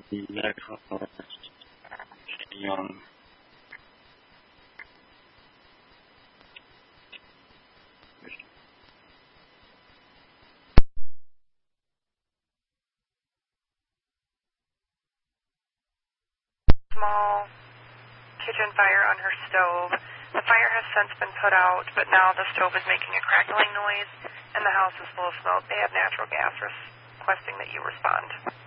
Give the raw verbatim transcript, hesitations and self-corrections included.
Mejor opinión. Small kitchen fire on her stove. The fire has since been put out, but now the stove is making a crackling noise, and the house is full of smoke. They have natural gas requesting that you respond.